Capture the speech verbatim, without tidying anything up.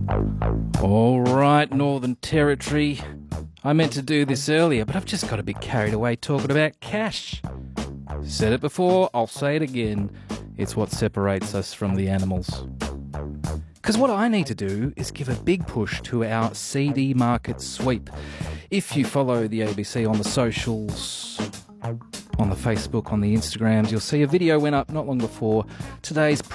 All right, Northern Territory. I meant to do this earlier, but I've just got a bit carried away talking about cash. Said it before, I'll say it again. It's what separates us from the animals. Because what I need to do is give a big push to our C D market sweep. If you follow the A B C on the socials, on the Facebook, on the Instagrams, you'll see a video went up not long before today's